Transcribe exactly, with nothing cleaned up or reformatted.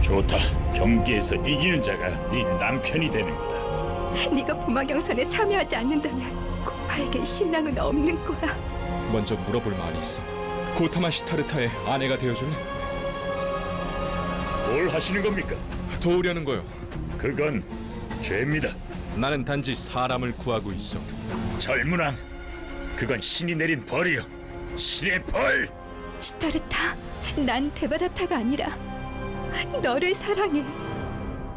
좋다. 경기에서 이기는 자가 네 남편이 되는 거다. 네가 부마경선에 참여하지 않는다면 고파에게 신랑은 없는 거야. 먼저 물어볼 말이 있어. 고타마 시타르타의 아내가 되어줄래? 뭘 하시는 겁니까? 도우려는 거요. 그건 죄입니다. 나는 단지 사람을 구하고 있어. 젊은왕, 그건 신이 내린 벌이요. 신의 벌! 시타르타, 난 데바다타가 아니라 너를 사랑해.